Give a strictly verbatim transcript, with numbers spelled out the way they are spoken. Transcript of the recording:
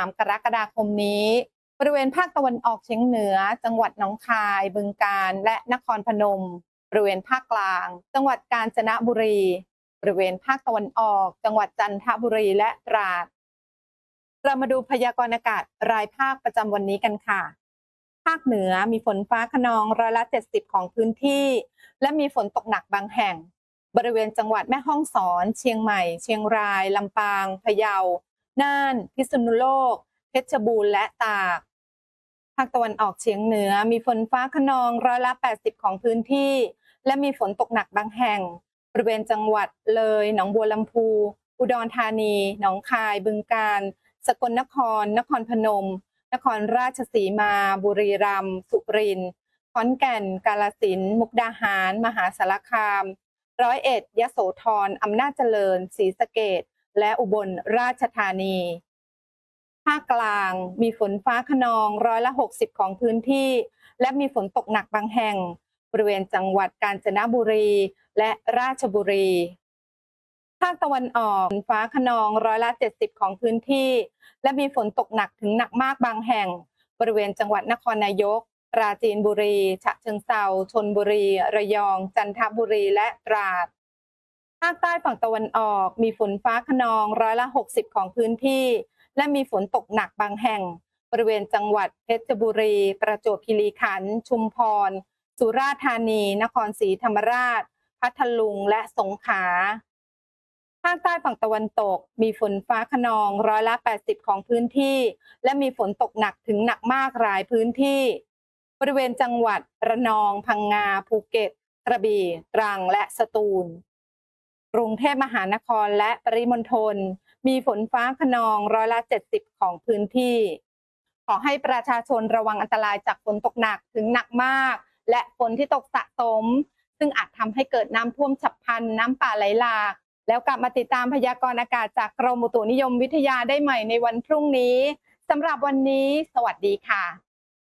ามกรกฎาคมนี้บริเวณภาคตะวันออกเฉียงเหนือจังหวัดหนองคายบึงกาฬและนครพนมบริเวณภาคกลางจังหวัดกาญจนบุรีบริเวณภาคตะวันออกจังหวัดจันทบุรีและตราดเรามาดูพยากรณ์อากาศรายภาคประจำวันนี้กันค่ะภาคเหนือมีฝนฟ้าคะนองร้อยละเจ็ดสิบของพื้นที่และมีฝนตกหนักบางแห่งบริเวณจังหวัดแม่ฮ่องสอนเชียงใหม่เชียงรายลำปางพะเยาน่านพิษณุโลกเพชรบูรณ์และตากภาคตะวันออกเฉียงเหนือมีฝนฟ้าคะนองร้อยละแปดสิบของพื้นที่และมีฝนตกหนักบางแห่งบริเวณจังหวัดเลยหนองบัวลำพูอุดรธานีหนองคายบึงกาฬสกลนครนครพนมนครราชสีมาบุรีรัมย์สุรินทร์ขอนแก่นกาฬสินธุ์มุกดาหารมหาสารคามร้อยเอ็ดยโสธรอำนาจเจริญศรีสะเกษและอุบลราชธานีภาคกลางมีฝนฟ้าคะนองร้อยละหกสิบของพื้นที่และมีฝนตกหนักบางแห่งบริเวณจังหวัดกาญจนบุรีและราชบุรีภาคตะวันออกฝนฟ้าคะนองร้อยละเจ็ดสิบของพื้นที่และมีฝนตกหนักถึงหนักมากบางแห่งบริเวณจังหวัดนครนายกปราจีนบุรีฉะเชิงเทราชลบุรีระยองจันทบุรีและตราดภาคใต้ฝั่งตะวันออกมีฝนฟ้าคะนองร้อยละหกสิบของพื้นที่และมีฝนตกหนักบางแห่งบริเวณจังหวัดเพชรบุรีประจวบคีรีขันธ์ชุมพรสุราษฎร์ธานีนครศรีธรรมราชพัทลุงและสงขลาภาคใต้ฝั่งตะวันตกมีฝนฟ้าคะนองร้อยละแปดสิบของพื้นที่และมีฝนตกหนักถึงหนักมากหลายพื้นที่บริเวณจังหวัดระนองพังงาภูเก็ตกระบี่ตรังและสตูลกรุงเทพมหานครและปริมณฑลมีฝนฟ้าคะนองร้อยละเจ็ดสิบของพื้นที่ขอให้ประชาชนระวังอันตรายจากฝนตกหนักถึงหนักมากและฝนที่ตกสะสมซึ่งอาจทำให้เกิดน้ำท่วมฉับพลันน้ำป่าไหลหลากแล้วกลับมาติดตามพยากรณ์อากาศจากกรมอุตุนิยมวิทยาได้ใหม่ในวันพรุ่งนี้สำหรับวันนี้สวัสดีค่ะ